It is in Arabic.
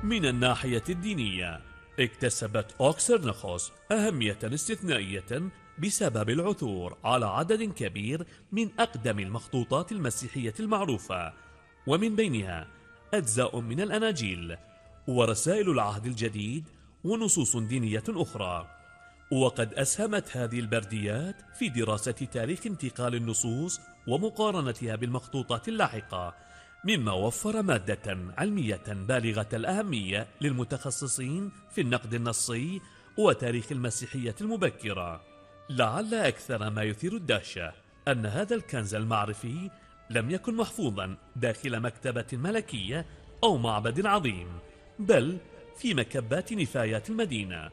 من الناحية الدينية، اكتسبت أوكسرنخوس أهمية استثنائية بسبب العثور على عدد كبير من أقدم المخطوطات المسيحية المعروفة، ومن بينها أجزاء من الأناجيل ورسائل العهد الجديد ونصوص دينية أخرى. وقد أسهمت هذه البرديات في دراسة تاريخ انتقال النصوص ومقارنتها بالمخطوطات اللاحقة، مما وفر مادة علمية بالغة الأهمية للمتخصصين في النقد النصي وتاريخ المسيحية المبكرة. لعل أكثر ما يثير الدهشة أن هذا الكنز المعرفي لم يكن محفوظا داخل مكتبة ملكية أو معبد عظيم، بل في مكبات نفايات المدينة،